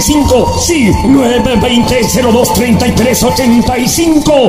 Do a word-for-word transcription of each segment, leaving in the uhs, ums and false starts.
cinco. Sí, nueve veinte cero dos treinta y tres ochenta y cinco.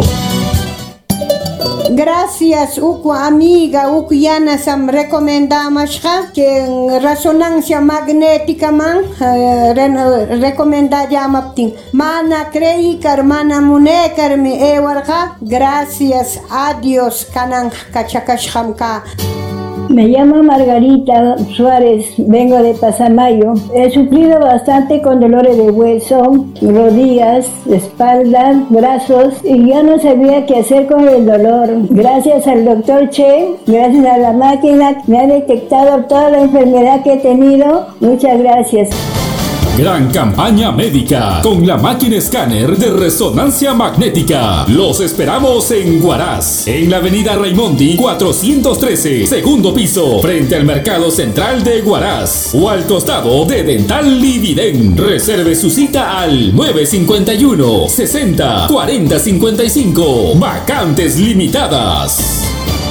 Gracias, uku amiga, uku yana sam recomendamos que en resonancia magnética man uh, recomenda llamapting. Mana crei mana munekar mi ewarga. Gracias a Dios kanan kachakashkamka. Me llamo Margarita Suárez, vengo de Pasamayo. He sufrido bastante con dolores de hueso, rodillas, espalda, brazos y ya no sabía qué hacer con el dolor. Gracias al doctor Che, gracias a la máquina, me ha detectado toda la enfermedad que he tenido. Muchas gracias. Gran campaña médica con la máquina escáner de resonancia magnética. Los esperamos en Huaraz, en la avenida Raimondi cuatrocientos trece, segundo piso, frente al Mercado Central de Huaraz, o al costado de Dental Lividen. Reserve su cita al nueve cinco uno, sesenta, cuarenta cincuenta y cinco. Vacantes limitadas.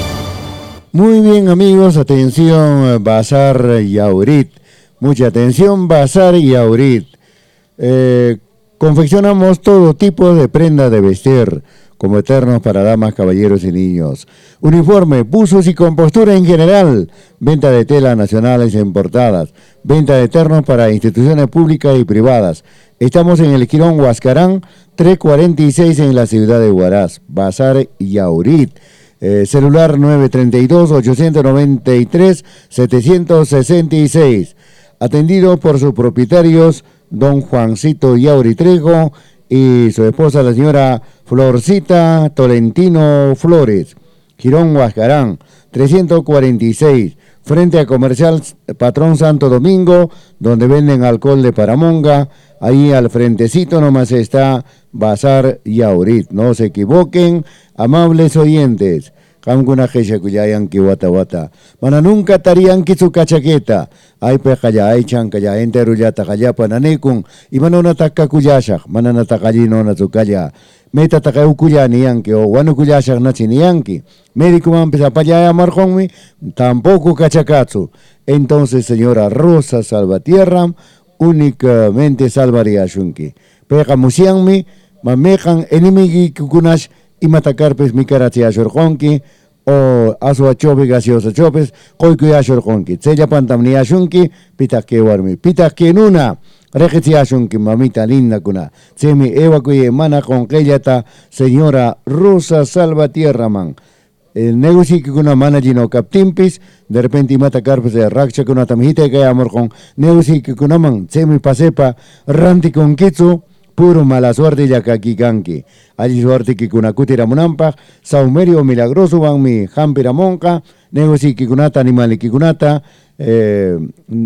Muy bien, amigos, atención, Bazar Yaurit. Mucha atención, Bazar Yaurit. Eh, confeccionamos todo tipo de prendas de vestir, como eternos para damas, caballeros y niños. Uniforme, buzos y compostura en general. Venta de telas nacionales e importadas. Venta de ternos para instituciones públicas y privadas. Estamos en el Quirón Huascarán, trescientos cuarenta y seis en la ciudad de Huaraz. Bazar Yaurit. Eh, celular nueve tres dos, ocho nueve tres, siete seis seis. Atendido por sus propietarios, don Juancito Yauri Trejo y su esposa, la señora Florcita Tolentino Flores. Girón Huascarán, trescientos cuarenta y seis, frente a Comercial Patrón Santo Domingo, donde venden alcohol de Paramonga. Ahí al frentecito nomás está Bazar Yaurit. No se equivoquen, amables oyentes. Kamguna jesha kuyayan ki wata wata. Mana nunca tarian ki su cachaqueta. Ay pe kaya ay chanka ya enteru ya takaya pananekun. Y mana una taka kuyashak. Mana na takali no na su kaya. Meta taka ukuyani yanki o wanu kuyashak na chini yanki. Médico man pesa paya marjonmi. Tampoco cachacatsu. Entonces, señora Rosa Salvatierra, únicamente salvaría shunki. Peka musianmi, mamejan enimigi kukunash. Y matacarpes mi caratia shorjonki o aso achope gaseosa chopes koiku ya shorjonki sella pantamni ashunki pitake warmi pitake nuna regetia ashunki mamita linda kuna semi ewa kuye mana con kellata señora Rosa Salvatierra man el negocio que kuna mana jino captimpis de repente matacarpes de raksha kuna tamhite que amor con negocio que kuna man semi pasepa ranti con kitsu puro mala suerte ya kakikanki. Allí suerte que kuna kutira munampa, saumerio milagroso van mi jampira monka, negoci que kunata animali que kunata, eh,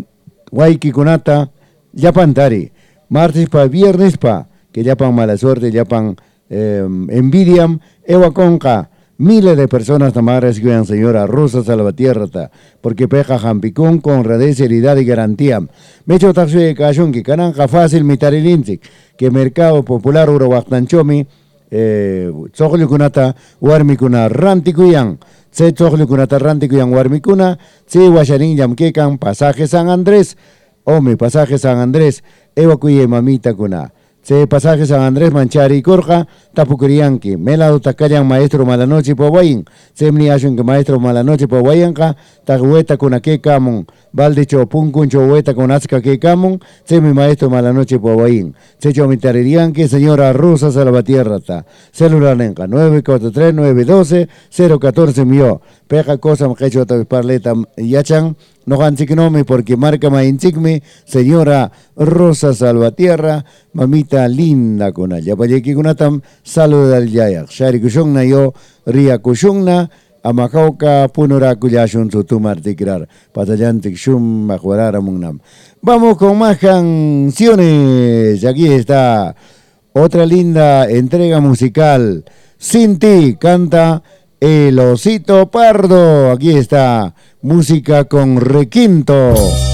guay que kunata, yapan tari. Martes pa viernes pa, que yapan mala suerte, yapan eh, envidiam, ewa conca. Miles de personas tamaras que señora Rosa Salvatierra, porque peja jampicón con honradez, seriedad y garantía. Me echo taxi de cachón que cananja fácil mitarilinzik, que mercado popular uro waktanchomi, eh, sohli kunata, warmikuna rantikuyan, se sohli kunata rantikuyan warmikuna, se washarin yamkekan, pasaje San Andrés, o mi pasaje San Andrés, evacuye mamita kuna. Se pasaje San Andrés Manchari y Corja, Tapukurianki, Melado Takayan Maestro Malanoche Pawayin, Semni Ashun que Maestro Malanoche Pawayanka, Tahueta con Ake Kamun, Valdecho Punkuncho Hueta con Azca que Kamun, Semi Maestro Malanoche Pawayin, Secho Mitaririanki, señora Rosa Salvatierra, celular Nenca, nueve cuatro tres, nueve uno dos, cero uno cuatro mio, Peja Cosa Mjecho Parleta Yachan, no hanchiknomi porque marca mainchikmi, señora Rosa Salvatierra, mamita linda con ella. Payeki kunatam saluda al yayak. Shari kushungna yo ria kushungna amakauka punura kuyashun sutumar tikrar. Patayantik shum majuarara mungnam. Vamos con más canciones. Aquí está otra linda entrega musical. Sin ti canta El Osito Pardo. Aquí está música con requinto.